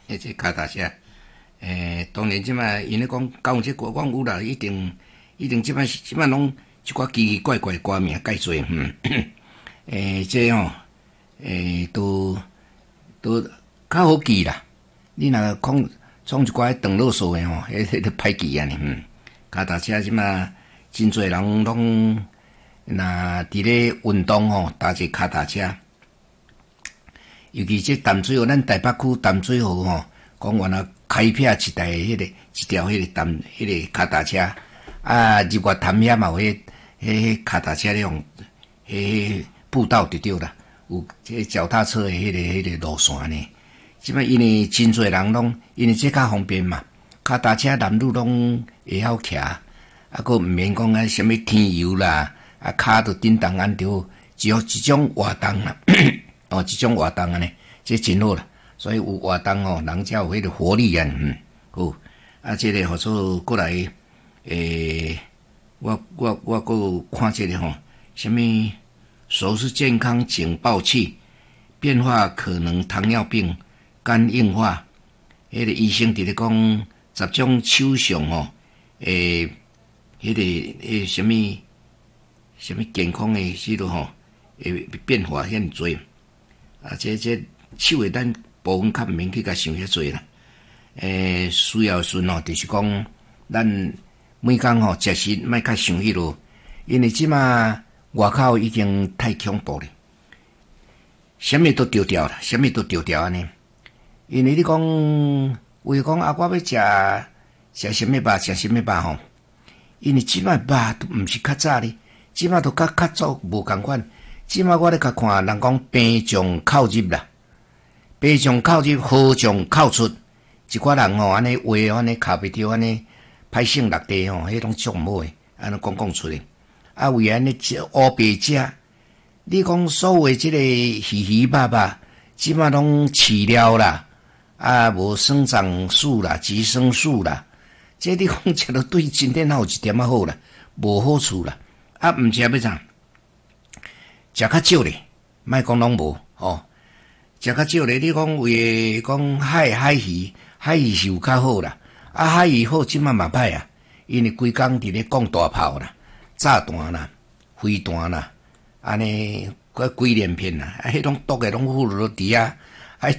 迄个脚踏车，当然即摆因咧讲讲这歌，讲有啦，一定即摆拢一寡奇奇怪怪歌名介侪，这吼，都较好记啦。你若创一寡长路数诶吼，迄都歹记啊呢。脚踏车即摆真侪人拢若伫咧运动吼，踏一脚踏车。尤其这淡水河，咱台北区淡水河吼，讲原来开辟一条迄个脚踏车，啊，日月潭遐嘛有迄脚踏车咧用，步道就对啦，有这脚踏车的迄个路线呢。即摆因为真侪人拢，因为这较方便嘛，脚踏车男女拢会晓骑，啊，佫毋免讲啊，什么天油啦，啊，骹着叮当安着，只有一种活动啦。哦，这种活动安尼，这真好啦。所以有活动哦，人才有迄个活力啊。好，啊，这个好做过来，我佫看这个吼，什么首次健康警报器，变化可能糖尿病、肝硬化。迄个医生伫咧讲10种手相吼，迄个什么健康的迄落吼，变化遐多。啊，这手诶，咱部分较毋免去甲想遐济啦。需要顺哦，就是讲咱每工吼食食，莫较想迄落，因为即马外口已经太恐怖咧，啥物都丢掉啦，啥物都丢掉安尼。因为你讲为讲啊，我要食什么肉，食什么肉吼，因为即马肉都毋是较早咧，即马都较早无共款。即摆我咧甲看人讲病从口入啦，病从口入，好从口出。一寡人吼安尼话安尼卡袂着安尼，歹性落地吼，迄种足毋好诶，安尼讲出嚟。啊，为安尼乌白食，你讲所谓即个鱼肉肉，即摆拢饲料啦，啊无生长素啦、激生素啦，这你讲食落对身体哪有一点仔好啦，无好处啦。啊，毋食要怎？食较少咧，莫讲拢无吼。食较少咧，你讲为讲海鱼是有较好啦。啊，海鱼好，即摆嘛歹啊，因为规工伫咧讲大炮啦、炸弹啦、飞弹啦，安尼规连片啦，啊，迄种毒诶拢附落伫啊，